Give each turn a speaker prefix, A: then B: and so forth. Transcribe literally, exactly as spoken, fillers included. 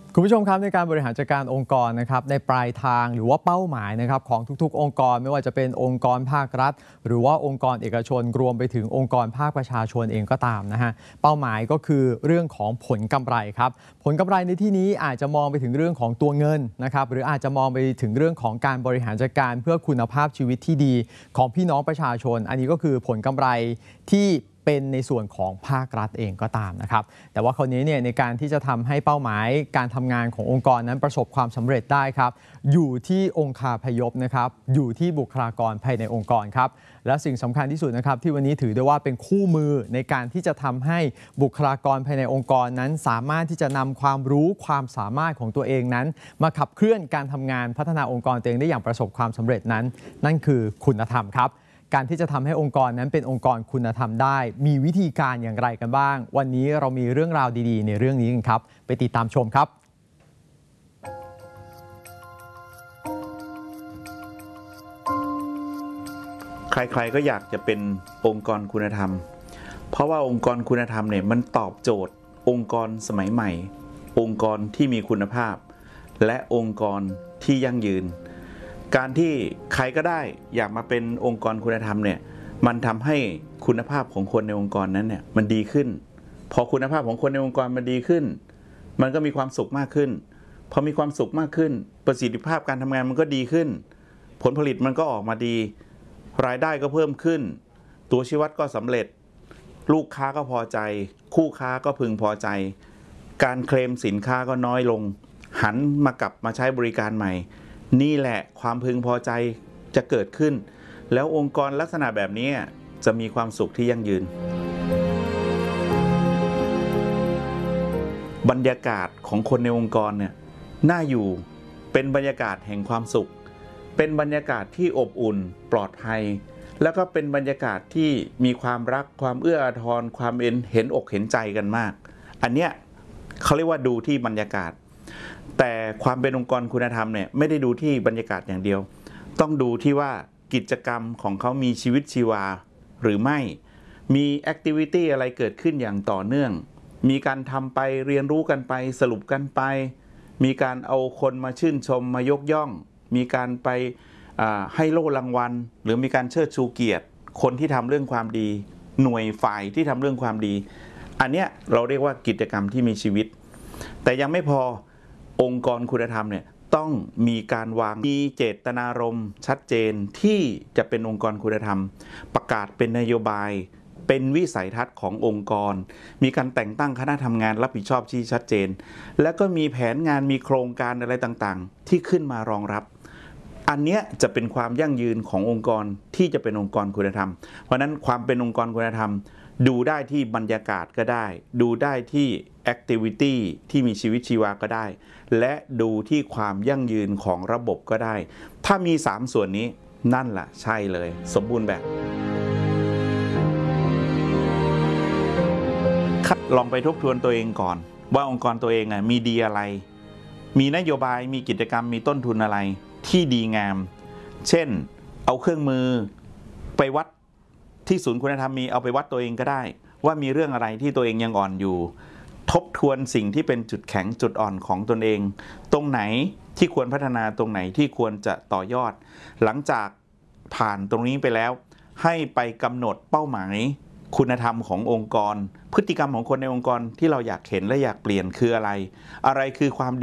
A: คุณผู้ชมครับในการบริหารจัดการองค์กรนะครับในปลายทางหรือว่าเป้าหมายนะครับของทุกๆองค์กรไม่ว่าจะเป็นองค์กรภาครัฐหรือว่าองค์กรเอกชนรวมไปถึงองค์กรภาคประชาชนเองก็ตามนะฮะเป้าหมายก็คือเรื่องของผลกำไรครับผลกำไรในที่นี้อาจจะมองไปถึงเรื่องของตัวเงินนะครับหรืออาจจะมองไปถึงเรื่องของการบริหารจัดการเพื่อคุณภาพชีวิตที่ดีของพี่น้องประชาชนอันนี้ก็คือผลกำไรที่เป็นในส่วนของภาครัฐเองก็ตามนะครับแต่ว่าคราวนี้เนี่ยในการที่จะทำให้เป้าหมายการทำงานขององค์กรนั้นประสบความสำเร็จได้ครับอยู่ที่องค์คาพยพนะครับอยู่ที่บุคลากรภายในองค์กรครับและสิ่งสำคัญที่สุดนะครับที่วันนี้ถือได้ว่าเป็นคู่มือในการที่จะทำให้บุคลากรภายในองค์กรนั้นสามารถที่จะนำความรู้ความสามารถของตัวเองนั้นมาขับเคลื่อนการทำงานพัฒนาองค์กรตัวเองได้อย่างประสบความสำเร็จนั้นนั่นคือคุณธรรมครับการที่จะทำให้องค์กรนั้นเป็นองค์กรคุณธรรมได้มีวิธีการอย่างไรกันบ้างวันนี้เรามีเรื่องราวดีๆในเรื่องนี้กันครับไปติดตามชมครับ
B: ใครๆก็อยากจะเป็นองค์กรคุณธรรมเพราะว่าองค์กรคุณธรรมเนี่ยมันตอบโจทย์องค์กรสมัยใหม่องค์กรที่มีคุณภาพและองค์กรที่ยั่งยืนการที่ใครก็ได้อยากมาเป็นองค์กรคุณธรรมเนี่ยมันทำให้คุณภาพของคนในองค์กรนั้นเนี่ยมันดีขึ้นพอคุณภาพของคนในองค์กรมันดีขึ้นมันก็มีความสุขมากขึ้นพอมีความสุขมากขึ้นประสิทธิภาพการทำงานมันก็ดีขึ้นผลผลิตมันก็ออกมาดีรายได้ก็เพิ่มขึ้นตัวชี้วัดก็สำเร็จลูกค้าก็พอใจคู่ค้าก็พึงพอใจการเคลมสินค้าก็น้อยลงหันมากลับมาใช้บริการใหม่นี่แหละความพึงพอใจจะเกิดขึ้นแล้วองค์กรลักษณะแบบนี้จะมีความสุขที่ยั่งยืนบรรยากาศของคนในองค์กรเนี่ยน่าอยู่เป็นบรรยากาศแห่งความสุขเป็นบรรยากาศที่อบอุ่นปลอดภัยแล้วก็เป็นบรรยากาศที่มีความรักความเอื้ออาทรความเอ็นเห็นอกเห็นใจกันมากอันเนี้ยเขาเรียกว่าดูที่บรรยากาศแต่ความเป็นองค์กรคุณธรรมเนี่ยไม่ได้ดูที่บรรยากาศอย่างเดียวต้องดูที่ว่ากิจกรรมของเขามีชีวิตชีวาหรือไม่มีแอคทิวิตี้อะไรเกิดขึ้นอย่างต่อเนื่องมีการทำไปเรียนรู้กันไปสรุปกันไปมีการเอาคนมาชื่นชมมายกย่องมีการไปให้โล่รางวัลหรือมีการเชิดชูเกียรติคนที่ทำเรื่องความดีหน่วยฝ่ายที่ทำเรื่องความดีอันเนี้ยเราเรียกว่ากิจกรรมที่มีชีวิตแต่ยังไม่พอองค์กรคุณธรรมเนี่ยต้องมีการวางมีเจตนารมณ์ชัดเจนที่จะเป็นองค์กรคุณธรรมประกาศเป็นนโยบายเป็นวิสัยทัศน์ขององค์กรมีการแต่งตั้งคณะทำงานรับผิดชอบที่ชัดเจนแล้วก็มีแผนงานมีโครงการอะไรต่างๆที่ขึ้นมารองรับอันนี้จะเป็นความยั่งยืนขององค์กรที่จะเป็นองค์กรคุณธรรมเพราะนั้นความเป็นองค์กรคุณธรรมดูได้ที่บรรยากาศก็ได้ดูได้ที่แอคทิวิตี้ที่มีชีวิตชีวาก็ได้และดูที่ความยั่งยืนของระบบก็ได้ถ้ามีสามส่วนนี้นั่นแหละใช่เลยสมบูรณ์แบบลองไปทบทวนตัวเองก่อนว่าองค์กรตัวเองอ่ะมีดีอะไรมีนโยบายมีกิจกรรมมีต้นทุนอะไรที่ดีงามเช่นเอาเครื่องมือไปวัดที่ศูนย์คุณธรรมมีเอาไปวัดตัวเองก็ได้ว่ามีเรื่องอะไรที่ตัวเองยังอ่อนอยู่ทบทวนสิ่งที่เป็นจุดแข็งจุดอ่อนของตนเองตรงไหนที่ควรพัฒนาตรงไหนที่ควรจะต่อยอดหลังจากผ่านตรงนี้ไปแล้วให้ไปกำหนดเป้าหมายคุณธรรมขององค์กรพฤติกรรมของคนในองค์กรที่เราอยากเห็นและอยากเปลี่ยนคืออะไรอะไรคือความ